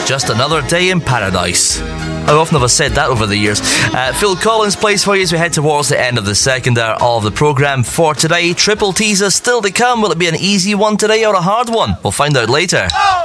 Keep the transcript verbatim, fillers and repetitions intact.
Just another day in paradise. How often have I said that over the years? Uh, Phil Collins plays for you as we head towards the end of the second hour of the programme for today. Triple teaser still to come. Will it be an easy one today or a hard one? We'll find out later. Oh!